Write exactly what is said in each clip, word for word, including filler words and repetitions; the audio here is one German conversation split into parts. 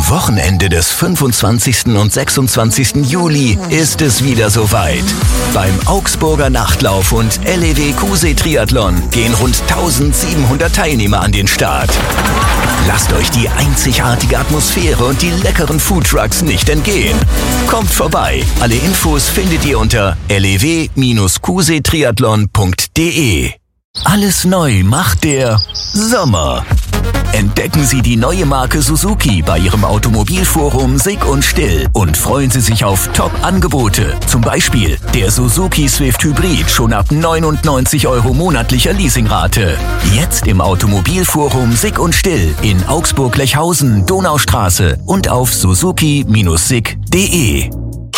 Am Wochenende des fünfundzwanzigsten und sechsundzwanzigsten Juli ist es wieder soweit. Beim Augsburger Nachtlauf und L E W Cousee Triathlon gehen rund eintausendsiebenhundert Teilnehmer an den Start. Lasst euch die einzigartige Atmosphäre und die leckeren Foodtrucks nicht entgehen. Kommt vorbei. Alle Infos findet ihr unter l e w Bindestrich cousee triathlon punkt d e. Alles neu macht der Sommer. Entdecken Sie die neue Marke Suzuki bei Ihrem Automobilforum Sick und Still und freuen Sie sich auf Top-Angebote. Zum Beispiel der Suzuki Swift Hybrid schon ab neunundneunzig Euro monatlicher Leasingrate. Jetzt im Automobilforum Sick und Still in Augsburg-Lechhausen, Donaustraße und auf suzuki Bindestrich sick punkt d e.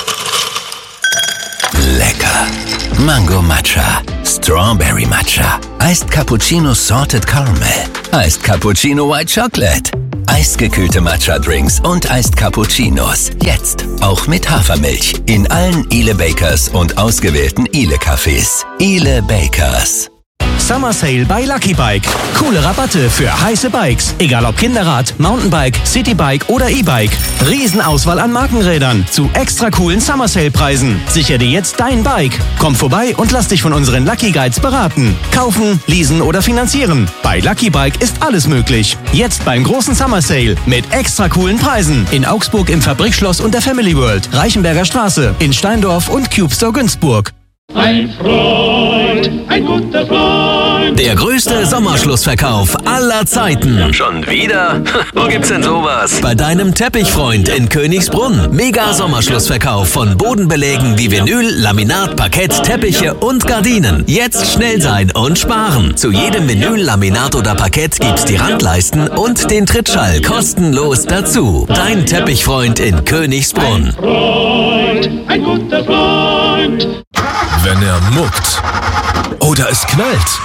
Lecker. Mango Matcha, Strawberry Matcha, Iced Cappuccino Salted Caramel, Iced Cappuccino White Chocolate, eisgekühlte Matcha-Drinks und Iced Cappuccinos. Jetzt auch mit Hafermilch in allen Ile Bakers und ausgewählten Ile Cafés. Ile Bakers. Summer Sale bei Lucky Bike. Coole Rabatte für heiße Bikes. Egal ob Kinderrad, Mountainbike, Citybike oder E-Bike. Riesenauswahl an Markenrädern zu extra coolen Summer Sale Preisen. Sichere dir jetzt dein Bike. Komm vorbei und lass dich von unseren Lucky Guides beraten. Kaufen, leasen oder finanzieren. Bei Lucky Bike ist alles möglich. Jetzt beim großen Summer Sale mit extra coolen Preisen. In Augsburg im Fabrikschloss und der Family World. Reichenberger Straße. In Steindorf und Cube Store Günzburg. Ein Freund, ein guter Freund. Der größte Sommerschlussverkauf aller Zeiten. Schon wieder? Wo gibt's denn sowas? Bei deinem Teppichfreund in Königsbrunn. Mega Sommerschlussverkauf von Bodenbelägen wie Vinyl, Laminat, Parkett, Teppiche und Gardinen. Jetzt schnell sein und sparen. Zu jedem Vinyl, Laminat oder Parkett gibt's die Randleisten und den Trittschall kostenlos dazu. Dein Teppichfreund in Königsbrunn. Ein Freund, ein guter Freund. Wenn er muckt oder es knallt,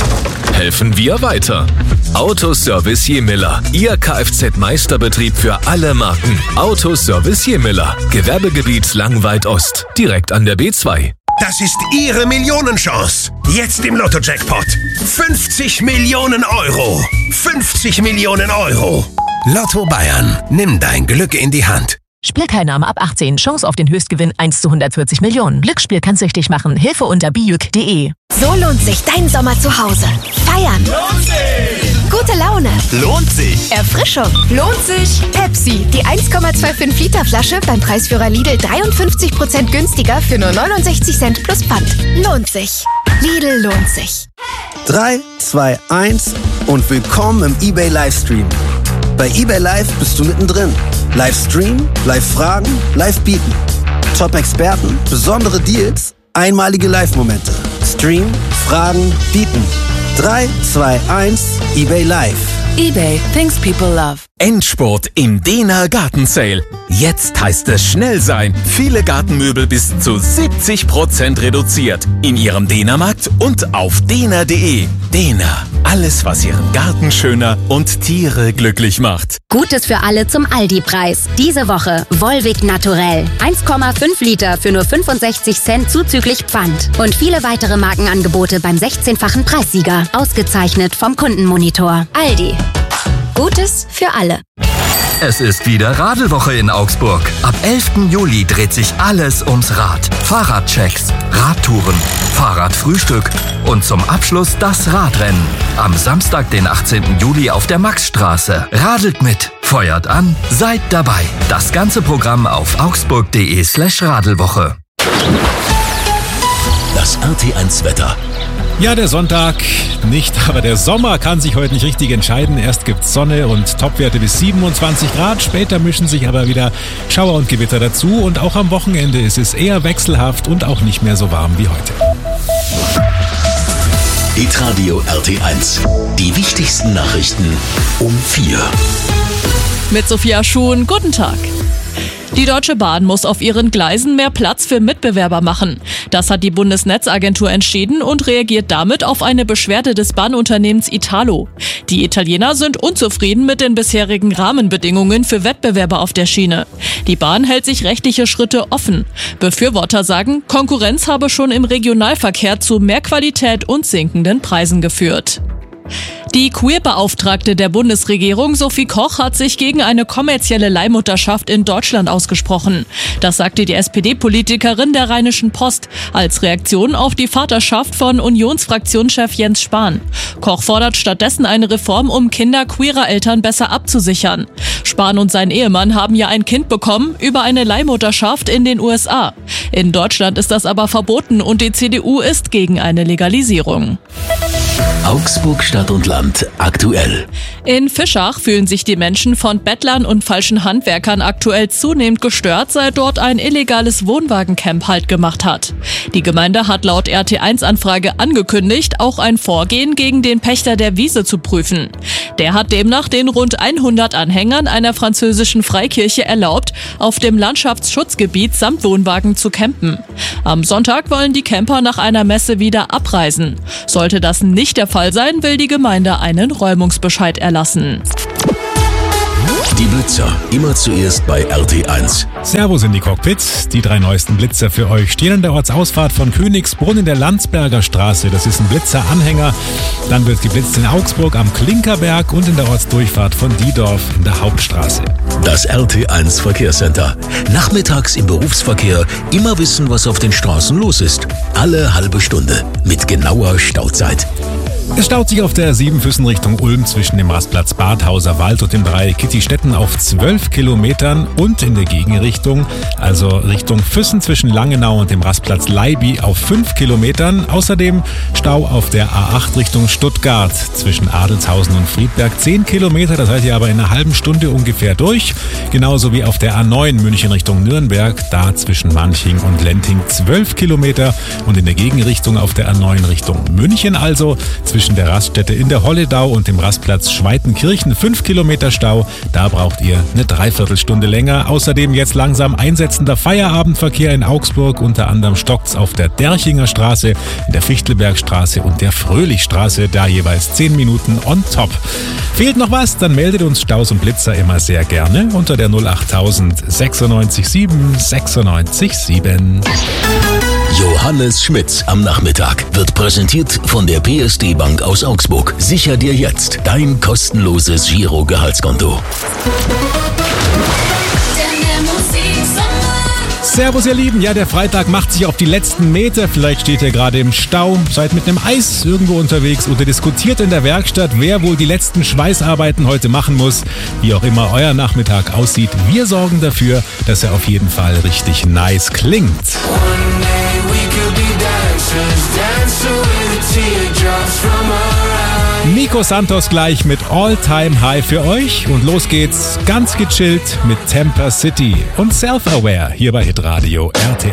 helfen wir weiter. Autoservice Jemiller, Ihr Kfz-Meisterbetrieb für alle Marken. Autoservice Jemiller, Gewerbegebiet Langweid Ost, direkt an der B zwei. Das ist Ihre Millionenchance. Jetzt im Lotto-Jackpot. fünfzig Millionen Euro. fünfzig Millionen Euro. Lotto Bayern. Nimm dein Glück in die Hand. Spielteilnahme ab achtzehn. Chance auf den Höchstgewinn eins zu hundertvierzig Millionen. Glücksspiel kann süchtig machen. Hilfe unter bijuk punkt de. So lohnt sich dein Sommer zu Hause. Feiern. Lohnt sich. Gute Laune. Lohnt sich. Erfrischung. Lohnt sich. Pepsi. Die eins Komma fünfundzwanzig Liter Flasche beim Preisführer Lidl dreiundfünfzig Prozent günstiger für nur neunundsechzig Cent plus Pfand. Lohnt sich. Lidl lohnt sich. drei, zwei, eins und willkommen im eBay Livestream. Bei eBay Live bist du mittendrin. Livestream, Live-Fragen, Live-Bieten. Top-Experten, besondere Deals, einmalige Live-Momente. Stream, Fragen, Bieten. drei, zwei, eins, eBay Live. eBay. Things people love. Endspurt im Dehner Gartensale. Jetzt heißt es schnell sein. Viele Gartenmöbel bis zu siebzig Prozent reduziert. In Ihrem Dehnermarkt und auf dehner punkt de. Dehner. Alles, was Ihren Garten schöner und Tiere glücklich macht. Gutes für alle zum Aldi-Preis. Diese Woche Volvic Naturell. eins Komma fünf Liter für nur fünfundsechzig Cent zuzüglich Pfand. Und viele weitere Markenangebote beim sechzehnfachen Preissieger. Ausgezeichnet vom Kundenmonitor. Aldi. Gutes für alle. Es ist wieder Radelwoche in Augsburg. Ab elften Juli dreht sich alles ums Rad. Fahrradchecks, Radtouren, Fahrradfrühstück und zum Abschluss das Radrennen. Am Samstag, den achtzehnten Juli auf der Maxstraße. Radelt mit, feuert an, seid dabei. Das ganze Programm auf augsburg punkt de slash Radelwoche. Das R T eins Wetter. Ja, der Sonntag nicht, aber der Sommer kann sich heute nicht richtig entscheiden. Erst gibt's Sonne und Topwerte bis siebenundzwanzig Grad. Später mischen sich aber wieder Schauer und Gewitter dazu. Und auch am Wochenende ist es eher wechselhaft und auch nicht mehr so warm wie heute. Hitradio R T eins. Die wichtigsten Nachrichten um vier. Mit Sophia Schuhn, guten Tag. Die Deutsche Bahn muss auf ihren Gleisen mehr Platz für Mitbewerber machen. Das hat die Bundesnetzagentur entschieden und reagiert damit auf eine Beschwerde des Bahnunternehmens Italo. Die Italiener sind unzufrieden mit den bisherigen Rahmenbedingungen für Wettbewerber auf der Schiene. Die Bahn hält sich rechtliche Schritte offen. Befürworter sagen, Konkurrenz habe schon im Regionalverkehr zu mehr Qualität und sinkenden Preisen geführt. Die Queer-Beauftragte der Bundesregierung, Sophie Koch, hat sich gegen eine kommerzielle Leihmutterschaft in Deutschland ausgesprochen. Das sagte die S P D-Politikerin der Rheinischen Post als Reaktion auf die Vaterschaft von Unionsfraktionschef Jens Spahn. Koch fordert stattdessen eine Reform, um Kinder queerer Eltern besser abzusichern. Spahn und sein Ehemann haben ja ein Kind bekommen über eine Leihmutterschaft in den U S A. In Deutschland ist das aber verboten und die C D U ist gegen eine Legalisierung. Augsburg Stadt und Land aktuell. In Fischach fühlen sich die Menschen von Bettlern und falschen Handwerkern aktuell zunehmend gestört, seit dort ein illegales Wohnwagencamp Halt gemacht hat. Die Gemeinde hat laut R T eins Anfrage angekündigt, auch ein Vorgehen gegen den Pächter der Wiese zu prüfen. Der hat demnach den rund hundert Anhängern einer französischen Freikirche erlaubt, auf dem Landschaftsschutzgebiet samt Wohnwagen zu campen. Am Sonntag wollen die Camper nach einer Messe wieder abreisen. Sollte das nicht der Fall sein, will die Gemeinde einen Räumungsbescheid erlassen. Die Blitzer, immer zuerst bei R T eins. Servus in die Cockpits. Die drei neuesten Blitzer für euch stehen an der Ortsausfahrt von Königsbrunn in der Landsberger Straße. Das ist ein Blitzer-Anhänger. Dann wird geblitzt in Augsburg am Klinkerberg und in der Ortsdurchfahrt von Diedorf in der Hauptstraße. Das R T eins Verkehrscenter. Nachmittags im Berufsverkehr immer wissen, was auf den Straßen los ist. Alle halbe Stunde mit genauer Stauzeit. Es staut sich auf der Siebenfüssen Richtung Ulm zwischen dem Rastplatz Badhauser Wald und dem Dreieck Kittistetten auf zwölf Kilometern und in der Gegenrichtung, also Richtung Füssen zwischen Langenau und dem Rastplatz Leiby auf fünf Kilometern. Außerdem Stau auf der A acht Richtung Stuttgart zwischen Adelshausen und Friedberg zehn Kilometer, das seid ihr aber in einer halben Stunde ungefähr durch. Genauso wie auf der A neun München Richtung Nürnberg, da zwischen Manching und Lenting zwölf Kilometer und in der Gegenrichtung auf der A neun Richtung München, also zwischen der Raststätte in der Holledau und dem Rastplatz Schweitenkirchen fünf Kilometer Stau. Da braucht ihr eine Dreiviertelstunde länger. Außerdem jetzt langsam einsetzender Feierabendverkehr in Augsburg. Unter anderem stockt's auf der Derchinger Straße, in der Fichtelbergstraße und der Fröhlichstraße. Da jeweils zehn Minuten on top. Fehlt noch was? Dann meldet uns Staus und Blitzer immer sehr gerne unter der null achttausend sechsundneunzig sieben sechsundneunzig sieben. Johannes Schmitz am Nachmittag wird präsentiert von der P S D Bank aus Augsburg. Sicher dir jetzt dein kostenloses Giro-Gehaltskonto. Servus ihr Lieben, ja der Freitag macht sich auf die letzten Meter, vielleicht steht ihr gerade im Stau, seid mit einem Eis irgendwo unterwegs oder diskutiert in der Werkstatt, wer wohl die letzten Schweißarbeiten heute machen muss. Wie auch immer euer Nachmittag aussieht, wir sorgen dafür, dass er auf jeden Fall richtig nice klingt. Nico Santos gleich mit All Time High für euch und los geht's ganz gechillt mit Temper City und Self-Aware hier bei Hitradio R T